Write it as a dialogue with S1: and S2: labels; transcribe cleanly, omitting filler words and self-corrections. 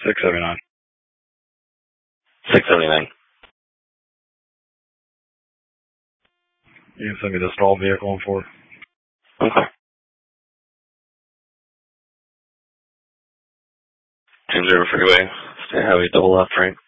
S1: $679.
S2: $679.
S1: You can send me the stalled vehicle in Ford.
S2: Okay. 10-0 freeway. Stay highway double left, right?